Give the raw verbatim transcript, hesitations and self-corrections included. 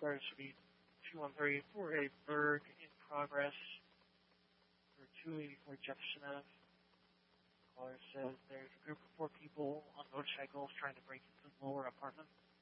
Star Suite two one three four eight Berg in progress for two eighty-four Jefferson Avenue. Caller says there's a group of four people on motorcycles trying to break into the lower apartment.